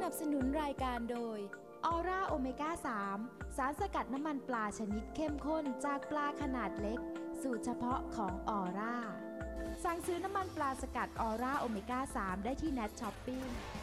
นับสนุนรายการโดยออร่าโอเมก้า3สารสกัดน้ำมันปลาชนิดเข้มข้นจากปลาขนาดเล็กสูตรเฉพาะของออร่าสั่งซื้อน้ำมันปลาสกัดออร่าโอเมก้า3ได้ที่ Net Shopping